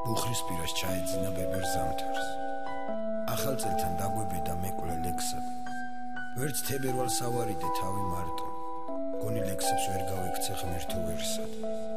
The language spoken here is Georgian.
ბუხრის პირას ჩაეძინა ბებერ ზამთარს. ახალ წელთან დაგვებედა მეკვლე ლექსად. ვერც თებერვალს ავარიდე თავი მარტო. გონი ლექსებს ვერ გავექცე ღმერთო ვერსად.